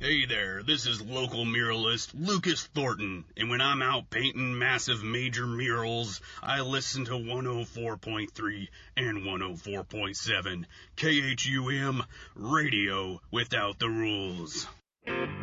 Hey there, this is local muralist Lucas Thornton, and when I'm out painting massive major murals, I listen to 104.3 and 104.7 KHUM Radio without the rules.